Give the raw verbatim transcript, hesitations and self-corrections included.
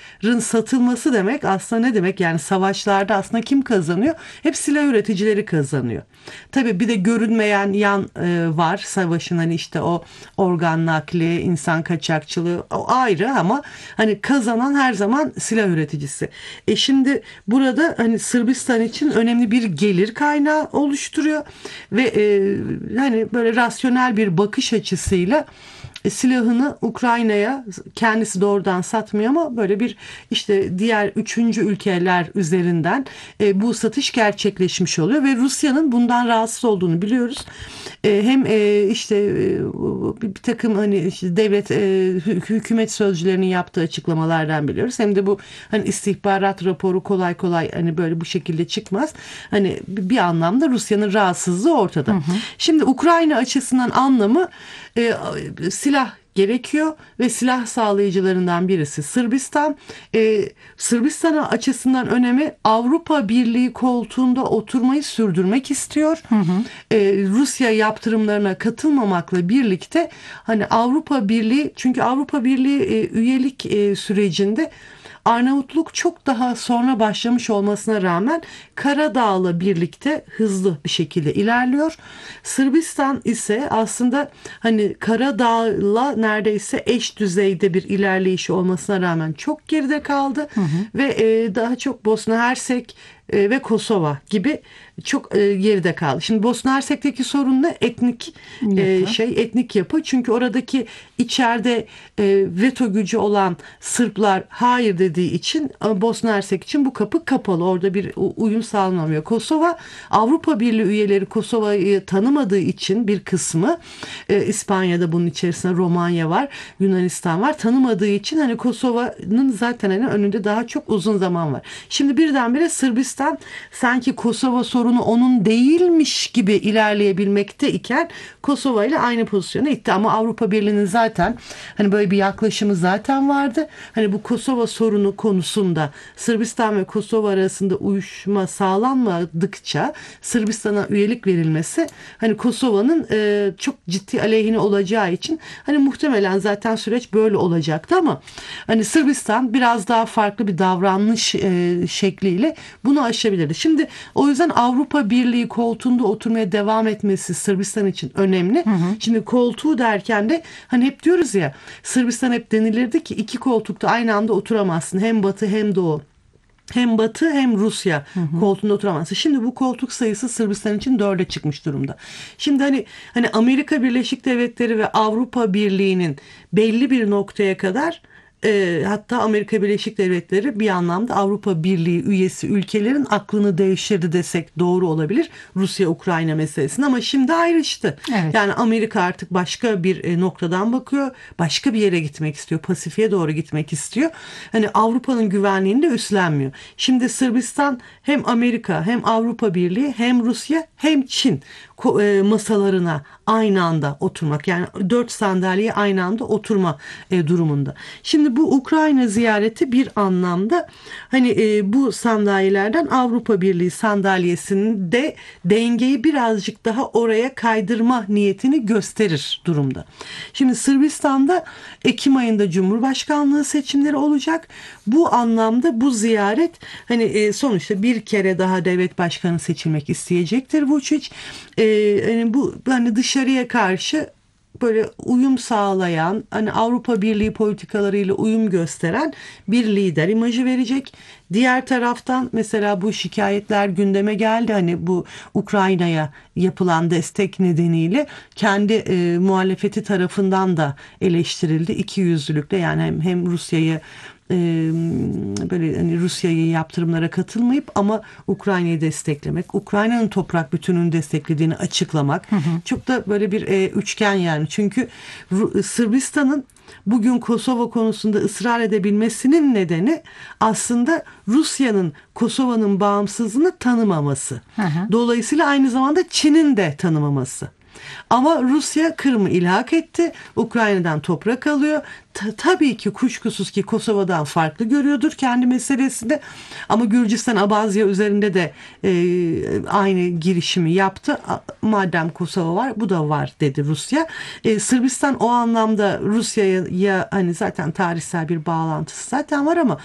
silahların satılması demek aslında ne demek? Yani savaşlarda aslında kim kazanıyor? Hep silah üreticileri kazanıyor. Tabii bir de görünmeyen yan e, var savaşın, hani işte o organ nakli, insan kaçakçılığı o ayrı ama hani kazanan her zaman silah üreticisi. E şimdi burada hani Sırbistan için önemli bir gelir kaynağı oluşturuyor ve e, hani böyle rasyonel bir bakış açısıyla e, silahını Ukrayna'ya kendisi doğrudan satmıyor ama böyle bir işte diğer üçüncü ülkeler üzerinden e, bu satış gerçekleşmiş oluyor ve Rusya'nın bundan rahatsız olduğunu biliyoruz. E, hem e, işte e, bir takım hani işte devlet e, hü- hükümet sözcülerinin yaptığı açıklamalardan biliyoruz. Hem de bu hani istihbarat raporu kolay kolay hani böyle bu şekilde çıkmaz. Hani bir anlamda Rusya'nın rahatsızlığı ortada. Hı hı. Şimdi Ukrayna açısından anlamı e, silah gerekiyor ve silah sağlayıcılarından birisi Sırbistan. Ee, Sırbistan'a açısından önemi Avrupa Birliği koltuğunda oturmayı sürdürmek istiyor. Hı hı. Ee, Rusya yaptırımlarına katılmamakla birlikte hani Avrupa Birliği, çünkü Avrupa Birliği e, üyelik e, sürecinde Arnavutluk çok daha sonra başlamış olmasına rağmen Karadağ'la birlikte hızlı bir şekilde ilerliyor. Sırbistan ise aslında hani Karadağ'la neredeyse eş düzeyde bir ilerleyişi olmasına rağmen çok geride kaldı. Hı hı. Ve e, daha çok Bosna Hersek e, ve Kosova gibi çok e, geride kaldı. Şimdi Bosna Hersek'teki sorun ne? Etnik e, şey, etnik yapı. Çünkü oradaki içeride e, veto gücü olan Sırplar hayır dediği için e, Bosna Hersek için bu kapı kapalı. Orada bir u- uyum sağlanamıyor. Kosova, Avrupa Birliği üyeleri Kosova'yı tanımadığı için bir kısmı, e, İspanya'da bunun içerisinde Romanya var, Yunanistan var. Tanımadığı için hani Kosova'nın zaten hani önünde daha çok uzun zaman var. Şimdi birdenbire Sırbistan sanki Kosova sorunu onun değilmiş gibi ilerleyebilmekte iken Kosova ile aynı pozisyona itti. Ama Avrupa Birliği'nin zaten hani böyle bir yaklaşımı zaten vardı. Hani bu Kosova sorunu konusunda Sırbistan ve Kosova arasında uyuşma sağlanmadıkça Sırbistan'a üyelik verilmesi hani Kosova'nın e, çok ciddi aleyhine olacağı için hani muhtemelen zaten süreç böyle olacaktı ama hani Sırbistan biraz daha farklı bir davranış e, şekliyle bunu aşabilirdi. Şimdi o yüzden Avrupa Birliği koltuğunda oturmaya devam etmesi Sırbistan için önemli. Hı hı. Şimdi koltuğu derken de hani hep diyoruz ya, Sırbistan hep denilirdi ki iki koltukta aynı anda oturamazsın. Hem Batı hem Doğu. Hem Batı hem Rusya hı hı. koltuğunda oturamazsın. Şimdi bu koltuk sayısı Sırbistan için dörde çıkmış durumda. Şimdi hani hani Amerika Birleşik Devletleri ve Avrupa Birliği'nin belli bir noktaya kadar, E, hatta Amerika Birleşik Devletleri bir anlamda Avrupa Birliği üyesi ülkelerin aklını devşirdi desek doğru olabilir Rusya-Ukrayna meselesinde, ama şimdi ayrıştı. Evet. Yani Amerika artık başka bir e, noktadan bakıyor, başka bir yere gitmek istiyor, Pasifik'e doğru gitmek istiyor. Hani Avrupa'nın güvenliğini de üstlenmiyor. Şimdi Sırbistan hem Amerika hem Avrupa Birliği hem Rusya hem Çin e, masalarına aynı anda oturmak, yani dört sandalyeye aynı anda oturma e, durumunda. Şimdi bu Ukrayna ziyareti bir anlamda hani e, bu sandalyelerden Avrupa Birliği sandalyesinde dengeyi birazcık daha oraya kaydırma niyetini gösterir durumda. Şimdi Sırbistan'da Ekim ayında Cumhurbaşkanlığı seçimleri olacak. Bu anlamda bu ziyaret hani e, sonuçta bir kere daha devlet başkanı seçilmek isteyecektir Vučić. E, yani bu hani dışarıya karşı böyle uyum sağlayan, hani Avrupa Birliği politikalarıyla uyum gösteren bir lider imajı verecek. Diğer taraftan mesela bu şikayetler gündeme geldi. Hani bu Ukrayna'ya yapılan destek nedeniyle kendi e, muhalefeti tarafından da eleştirildi. İkiyüzlülükle, yani hem, hem Rusya'yı e, böyle hani Rusya'yı yaptırımlara katılmayıp ama Ukrayna'yı desteklemek, Ukrayna'nın toprak bütünlüğünü desteklediğini açıklamak. Hı hı. Çok da böyle bir e, üçgen yani. Çünkü Ru- Sırbistan'ın bugün Kosova konusunda ısrar edebilmesinin nedeni aslında Rusya'nın Kosova'nın bağımsızlığını tanımaması. Hı hı. Dolayısıyla aynı zamanda Çin'in de tanımaması. Ama Rusya Kırım'ı ilhak etti. Ukrayna'dan toprak alıyor. Ta- tabii ki kuşkusuz ki Kosova'dan farklı görüyordur kendi meselesinde. Ama Gürcistan Abazya üzerinde de e, aynı girişimi yaptı. A- Madem Kosova var, bu da var dedi Rusya. E, Sırbistan o anlamda Rusya'ya hani zaten tarihsel bir bağlantısı zaten var ama